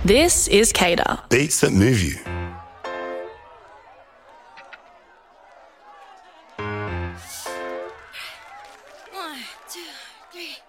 This is Cater. Beats that move you. One, two, three.